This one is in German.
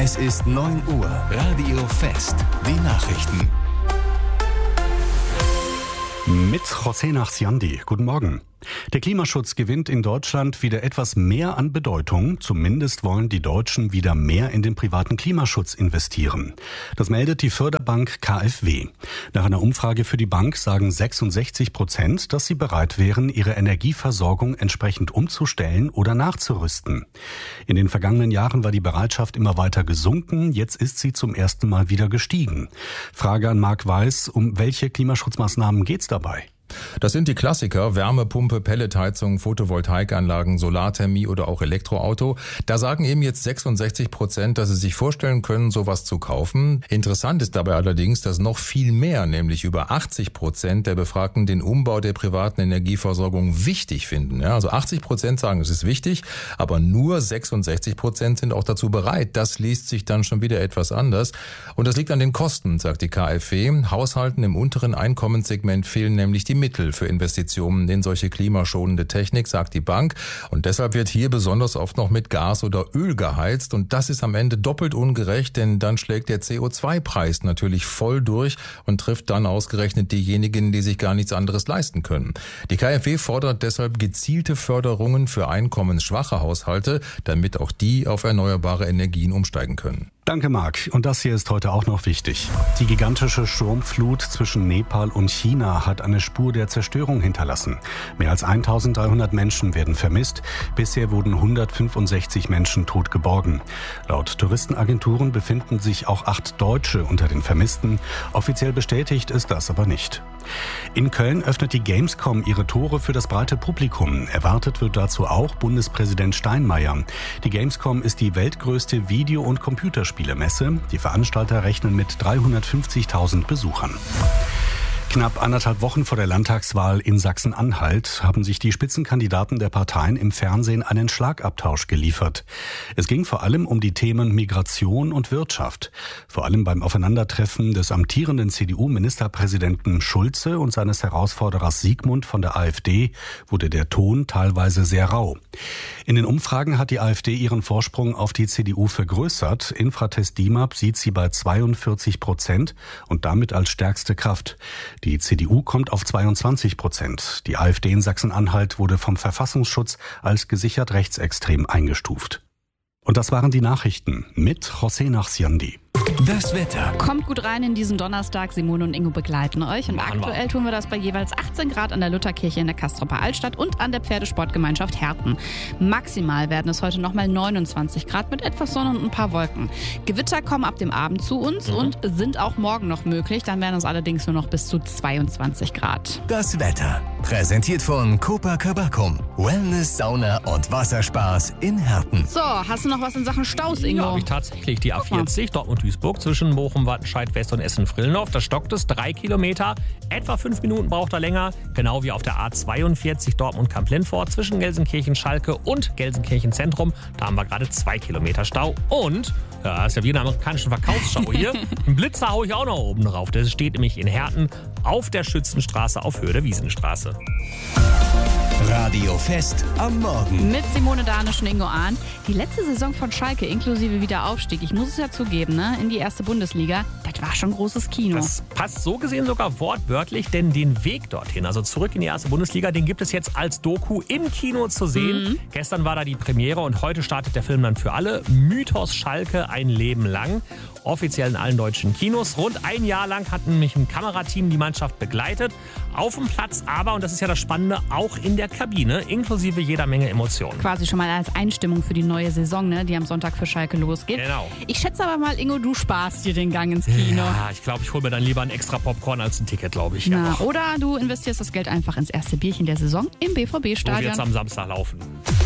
Es ist 9 Uhr. Radio Fest. Die Nachrichten. Mit José Nachsiandi. Guten Morgen. Der Klimaschutz gewinnt in Deutschland wieder etwas mehr an Bedeutung. Zumindest wollen die Deutschen wieder mehr in den privaten Klimaschutz investieren. Das meldet die Förderbank KfW. Nach einer Umfrage für die Bank sagen 66%, dass sie bereit wären, ihre Energieversorgung entsprechend umzustellen oder nachzurüsten. In den vergangenen Jahren war die Bereitschaft immer weiter gesunken. Jetzt ist sie zum ersten Mal wieder gestiegen. Frage an Marc Weiß, um welche Klimaschutzmaßnahmen geht's dabei? Das sind die Klassiker: Wärmepumpe, Pelletheizung, Photovoltaikanlagen, Solarthermie oder auch Elektroauto. Da sagen eben jetzt 66%, dass sie sich vorstellen können, sowas zu kaufen. Interessant ist dabei allerdings, dass noch viel mehr, nämlich über 80% der Befragten, den Umbau der privaten Energieversorgung wichtig finden. Ja, also 80% sagen, es ist wichtig, aber nur 66% sind auch dazu bereit. Das liest sich dann schon wieder etwas anders. Und das liegt an den Kosten, sagt die KfW. Haushalten im unteren Einkommenssegment fehlen nämlich die Mittel für Investitionen in solche klimaschonende Technik, sagt die Bank. Und deshalb wird hier besonders oft noch mit Gas oder Öl geheizt. Und das ist am Ende doppelt ungerecht, denn dann schlägt der CO2-Preis natürlich voll durch und trifft dann ausgerechnet diejenigen, die sich gar nichts anderes leisten können. Die KfW fordert deshalb gezielte Förderungen für einkommensschwache Haushalte, damit auch die auf erneuerbare Energien umsteigen können. Danke, Marc. Und das hier ist heute auch noch wichtig. Die gigantische Sturmflut zwischen Nepal und China hat eine Spur der Zerstörung hinterlassen. Mehr als 1300 Menschen werden vermisst. Bisher wurden 165 Menschen tot geborgen. Laut Touristenagenturen befinden sich auch 8 Deutsche unter den Vermissten. Offiziell bestätigt ist das aber nicht. In Köln öffnet die Gamescom ihre Tore für das breite Publikum. Erwartet wird dazu auch Bundespräsident Steinmeier. Die Gamescom ist die weltgrößte Video- und Computerspielemesse. Die Veranstalter rechnen mit 350.000 Besuchern. Knapp 1,5 Wochen vor der Landtagswahl in Sachsen-Anhalt haben sich die Spitzenkandidaten der Parteien im Fernsehen einen Schlagabtausch geliefert. Es ging vor allem um die Themen Migration und Wirtschaft. Vor allem beim Aufeinandertreffen des amtierenden CDU-Ministerpräsidenten Schulze und seines Herausforderers Siegmund von der AfD wurde der Ton teilweise sehr rau. In den Umfragen hat die AfD ihren Vorsprung auf die CDU vergrößert. Infratest DIMAP sieht sie bei 42% und damit als stärkste Kraft. Die CDU kommt auf 22%. Die AfD in Sachsen-Anhalt wurde vom Verfassungsschutz als gesichert rechtsextrem eingestuft. Und das waren die Nachrichten mit José Nachsiandi. Das Wetter. Kommt gut rein in diesen Donnerstag. Simone und Ingo begleiten euch. Und aktuell tun wir das bei jeweils 18 Grad an der Lutherkirche in der Castropper Altstadt und an der Pferdesportgemeinschaft Herten. Maximal werden es heute nochmal 29 Grad mit etwas Sonne und ein paar Wolken. Gewitter kommen ab dem Abend zu uns und sind auch morgen noch möglich. Dann werden es allerdings nur noch bis zu 22 Grad. Das Wetter. Präsentiert von Copacabana. Wellness, Sauna und Wasserspaß in Herten. So, hast du noch was in Sachen Staus, Ingo? Ja, habe ich tatsächlich. Die A40 Dortmund-Duisburg zwischen Bochum, Wattenscheid, West und Essen-Frillendorf. Da stockt es 3 Kilometer. Etwa 5 Minuten braucht er länger. Genau wie auf der A42 Dortmund-Kamp-Lindfort zwischen Gelsenkirchen-Schalke und Gelsenkirchen-Zentrum. Da haben wir gerade 2 Kilometer Stau. Und, ja, ist ja wie eine amerikanische Verkaufsschau hier. Einen Blitzer haue ich auch noch oben drauf. Der steht nämlich in Herten auf der Schützenstraße auf Höhe der Wiesenstraße. Radio Fest am Morgen. Mit Simone Danisch und Ingo Ahn. Die letzte Saison von Schalke inklusive Wiederaufstieg, ich muss es ja zugeben, ne, in die erste Bundesliga, das war schon großes Kino. Das passt so gesehen sogar wortwörtlich, denn den Weg dorthin, also zurück in die erste Bundesliga, den gibt es jetzt als Doku im Kino zu sehen. Gestern war da die Premiere und heute startet der Film dann für alle. Mythos Schalke, ein Leben lang. Offiziell in allen deutschen Kinos. Rund ein Jahr lang hat nämlich ein Kamerateam die Mannschaft begleitet. Auf dem Platz aber, und das ist ja das Spannende, auch in der Kabine, inklusive jeder Menge Emotionen. Quasi schon mal als Einstimmung für die neue Saison, ne, die am Sonntag für Schalke losgeht. Genau. Ich schätze aber mal, Ingo, du sparst dir den Gang ins Kino. Ja, ich glaube, ich hole mir dann lieber ein extra Popcorn als ein Ticket, glaube ich. Na, oder du investierst das Geld einfach ins erste Bierchen der Saison im BVB-Stadion. Wo wir jetzt am Samstag laufen.